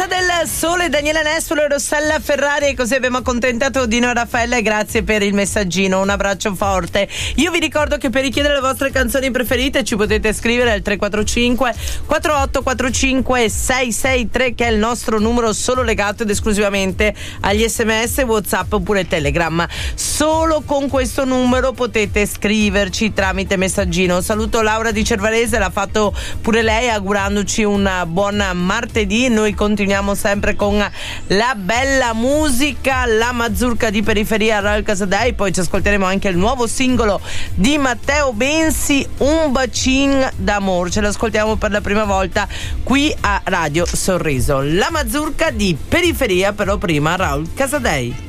del Sole, Daniela Nespolo e Rossella Ferrari, e così abbiamo accontentato Dino Raffaella, e grazie per il messaggino, un abbraccio forte. Io vi ricordo che per richiedere le vostre canzoni preferite ci potete scrivere al 345 4845 663, che è il nostro numero solo legato ed esclusivamente agli SMS, WhatsApp oppure Telegram. Solo con questo numero potete scriverci tramite messaggino. Saluto Laura di Cervarese, l'ha fatto pure lei augurandoci un buon martedì. Noi continuiamo sempre con la bella musica, la mazurka di periferia Raul Casadei, poi ci ascolteremo anche il nuovo singolo di Matteo Bensi, Un bacin d'amor, ce l'ascoltiamo per la prima volta qui a Radio Sorriso. La mazurka di periferia, però prima Raul Casadei.